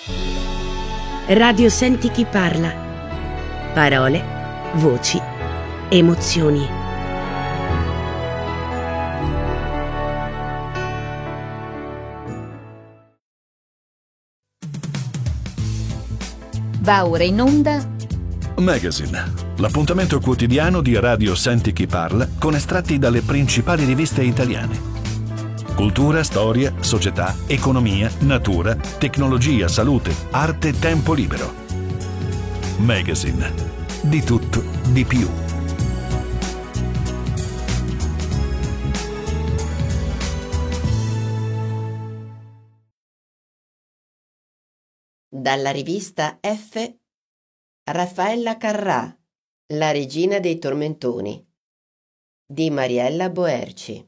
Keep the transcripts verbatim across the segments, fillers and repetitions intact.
Radio Senti chi parla. Parole, voci, emozioni. Va ora in onda Magazine, l'appuntamento quotidiano di Radio Senti chi parla con estratti dalle principali riviste italiane. Cultura, storia, società, economia, natura, tecnologia, salute, arte, tempo libero. Magazine, di tutto, di più. Dalla rivista F, Raffaella Carrà, La regina dei tormentoni, di Mariella Boerci.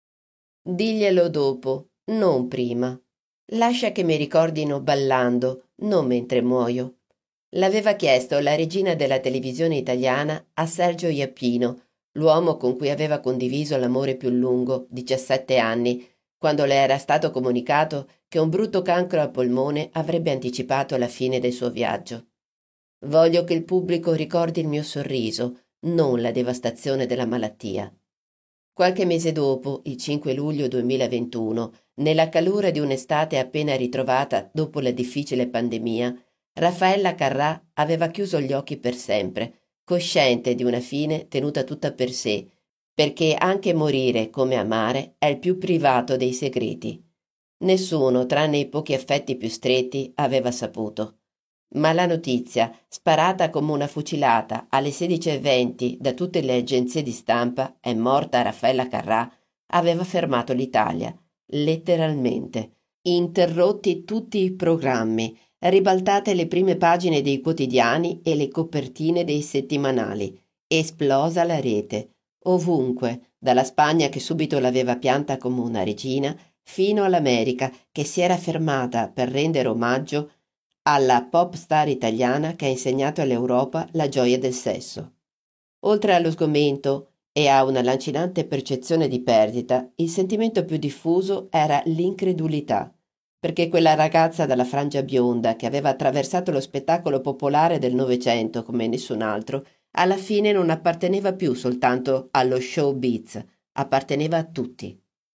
Diglielo dopo, non prima. Lascia che mi ricordino ballando, non mentre muoio. L'aveva chiesto la regina della televisione italiana a Sergio Iapino, l'uomo con cui aveva condiviso l'amore più lungo, diciassette anni, quando le era stato comunicato che un brutto cancro al polmone avrebbe anticipato la fine del suo viaggio. Voglio che il pubblico ricordi il mio sorriso, non la devastazione della malattia. Qualche mese dopo, il cinque luglio duemilaventuno, nella calura di un'estate appena ritrovata dopo la difficile pandemia, Raffaella Carrà aveva chiuso gli occhi per sempre, cosciente di una fine tenuta tutta per sé, perché anche morire come amare è il più privato dei segreti. Nessuno, tranne i pochi affetti più stretti, aveva saputo. Ma la notizia, sparata come una fucilata alle sedici e venti da tutte le agenzie di stampa, è morta Raffaella Carrà, aveva fermato l'Italia, letteralmente. Interrotti tutti i programmi, ribaltate le prime pagine dei quotidiani e le copertine dei settimanali, esplosa la rete, ovunque, dalla Spagna che subito l'aveva pianta come una regina, fino all'America che si era fermata per rendere omaggio alla pop star italiana che ha insegnato all'Europa la gioia del sesso. Oltre allo sgomento e a una lancinante percezione di perdita, il sentimento più diffuso era l'incredulità, perché quella ragazza dalla frangia bionda che aveva attraversato lo spettacolo popolare del Novecento come nessun altro, alla fine non apparteneva più soltanto allo showbiz, apparteneva a tutti.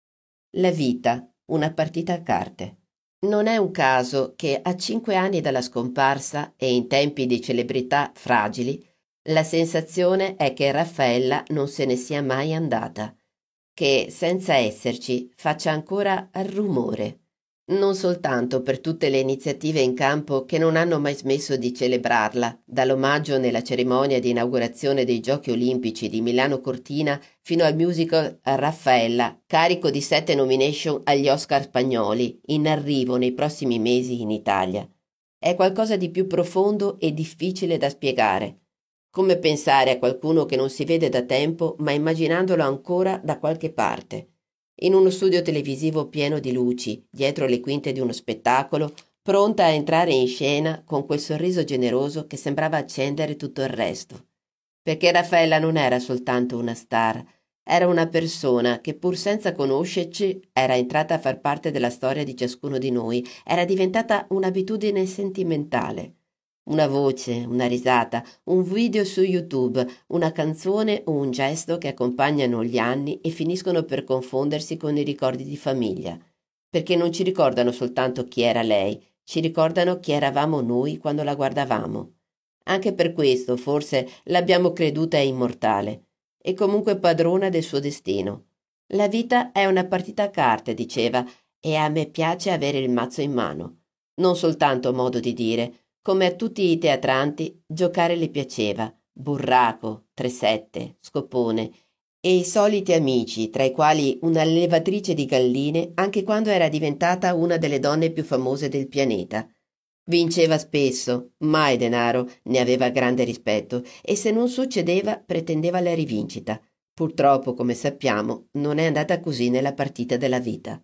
La vita, una partita a carte. Non è un caso che a cinque anni dalla scomparsa e in tempi di celebrità fragili, la sensazione è che Raffaella non se ne sia mai andata, che senza esserci faccia ancora rumore, non soltanto per tutte le iniziative in campo che non hanno mai smesso di celebrarla, dall'omaggio nella cerimonia di inaugurazione dei Giochi Olimpici di Milano Cortina fino al musical Raffaella, carico di sette nomination agli Oscar spagnoli, in arrivo nei prossimi mesi in Italia. È qualcosa di più profondo e difficile da spiegare. Come pensare a qualcuno che non si vede da tempo, ma immaginandolo ancora da qualche parte. In uno studio televisivo pieno di luci, dietro le quinte di uno spettacolo, pronta a entrare in scena con quel sorriso generoso che sembrava accendere tutto il resto. Perché Raffaella non era soltanto una star, era una persona che pur senza conoscerci era entrata a far parte della storia di ciascuno di noi, era diventata un'abitudine sentimentale. Una voce, una risata, un video su YouTube, una canzone o un gesto che accompagnano gli anni e finiscono per confondersi con i ricordi di famiglia, perché non ci ricordano soltanto chi era lei, ci ricordano chi eravamo noi quando la guardavamo. Anche per questo, forse, l'abbiamo creduta immortale e comunque padrona del suo destino. La vita è una partita a carte, diceva, e a me piace avere il mazzo in mano. Non soltanto modo di dire. Come a tutti i teatranti, giocare le piaceva, burraco, tresette, scopone, e i soliti amici, tra i quali un'allevatrice di galline, anche quando era diventata una delle donne più famose del pianeta. Vinceva spesso, mai denaro, ne aveva grande rispetto, e se non succedeva pretendeva la rivincita. Purtroppo, come sappiamo, non è andata così nella partita della vita.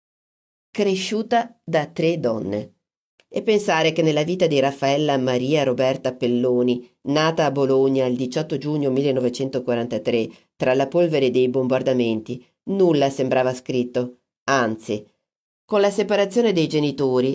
Cresciuta da tre donne. E pensare che nella vita di Raffaella Maria Roberta Pelloni, nata a Bologna il diciotto giugno millenovecentoquarantatré, tra la polvere dei bombardamenti, nulla sembrava scritto. Anzi, con la separazione dei genitori,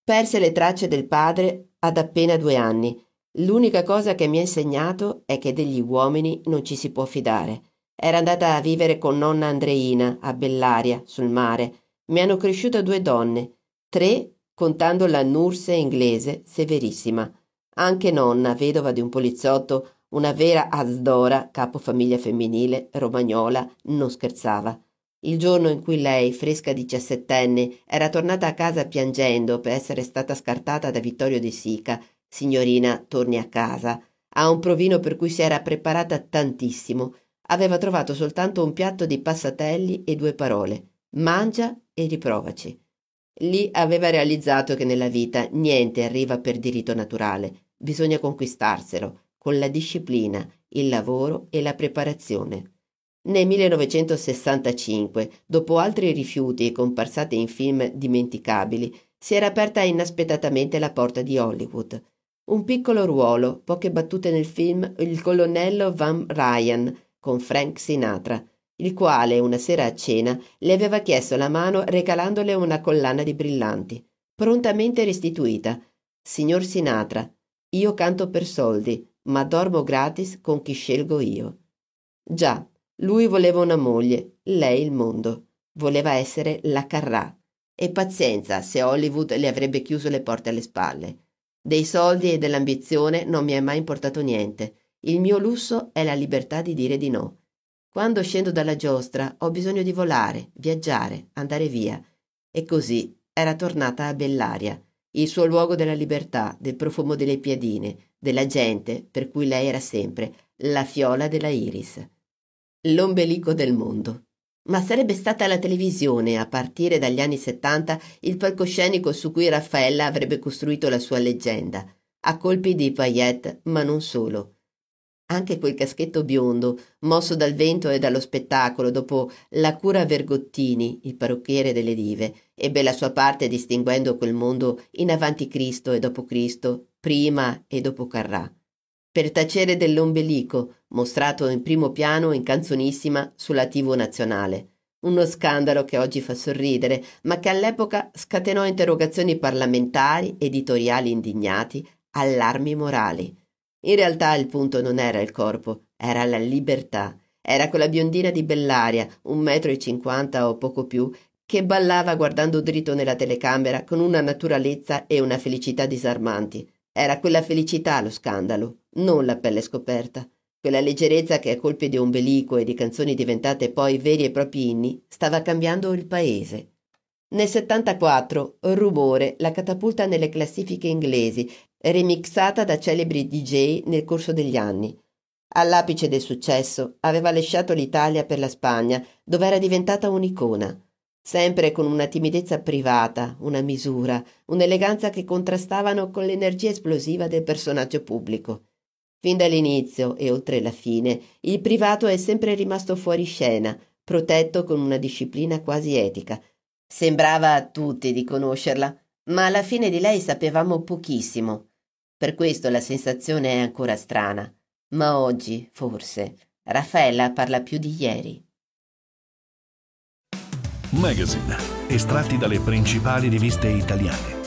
Perse le tracce del padre ad appena due anni. L'unica cosa che mi ha insegnato è che degli uomini non ci si può fidare. Era andata a vivere con nonna Andreina a Bellaria, sul mare. Mi hanno cresciuto due donne, tre contando la nurse inglese severissima. Anche nonna, vedova di un poliziotto, una vera Azdora, capofamiglia femminile, romagnola, non scherzava. Il giorno in cui lei, fresca diciassettenne, era tornata a casa piangendo per essere stata scartata da Vittorio De Sica, signorina, torni a casa, a un provino per cui si era preparata tantissimo, aveva trovato soltanto un piatto di passatelli e due parole: mangia e riprovaci. Lì aveva realizzato che nella vita niente arriva per diritto naturale, bisogna conquistarselo, con la disciplina, il lavoro e la preparazione. Nel millenovecentosessantacinque, dopo altri rifiuti e comparsate in film dimenticabili, si era aperta inaspettatamente la porta di Hollywood. Un piccolo ruolo, poche battute nel film Il colonnello Van Ryan con Frank Sinatra, il quale una sera a cena le aveva chiesto la mano regalandole una collana di brillanti, prontamente restituita. Signor Sinatra, io canto per soldi, ma dormo gratis con chi scelgo io. Già, lui voleva una moglie, lei il mondo. Voleva essere la Carrà. E pazienza se Hollywood le avrebbe chiuso le porte alle spalle. Dei soldi e dell'ambizione non mi è mai importato niente. Il mio lusso è la libertà di dire di no. Quando scendo dalla giostra ho bisogno di volare, viaggiare, andare via. E così era tornata a Bellaria, il suo luogo della libertà, del profumo delle piadine, della gente per cui lei era sempre la fiola della iris. L'ombelico del mondo. Ma sarebbe stata la televisione, a partire dagli anni settanta, il palcoscenico su cui Raffaella avrebbe costruito la sua leggenda, a colpi di paillette, ma non solo. Anche quel caschetto biondo, mosso dal vento e dallo spettacolo dopo la cura Vergottini, il parrucchiere delle dive, ebbe la sua parte distinguendo quel mondo in avanti Cristo e dopo Cristo, prima e dopo Carrà. Per tacere dell'ombelico, mostrato in primo piano in canzonissima sulla tivù nazionale. Uno scandalo che oggi fa sorridere, ma che all'epoca scatenò interrogazioni parlamentari, editoriali indignati, allarmi morali. In realtà il punto non era il corpo, era la libertà. Era quella biondina di Bellaria, un metro e cinquanta o poco più, che ballava guardando dritto nella telecamera con una naturalezza e una felicità disarmanti. Era quella felicità lo scandalo, non la pelle scoperta. Quella leggerezza che a colpi di ombelico e di canzoni diventate poi veri e propri inni stava cambiando il paese. Nel settantaquattro Rumore la catapulta nelle classifiche inglesi, remixata da celebri D J nel corso degli anni. All'apice del successo aveva lasciato l'Italia per la Spagna, dove era diventata un'icona. Sempre con una timidezza privata, una misura, un'eleganza che contrastavano con l'energia esplosiva del personaggio pubblico. Fin dall'inizio e oltre la fine, il privato è sempre rimasto fuori scena, protetto con una disciplina quasi etica. Sembrava a tutti di conoscerla, ma alla fine di lei sapevamo pochissimo. Per questo la sensazione è ancora strana. Ma oggi, forse, Raffaella parla più di ieri. Magazine, estratti dalle principali riviste italiane.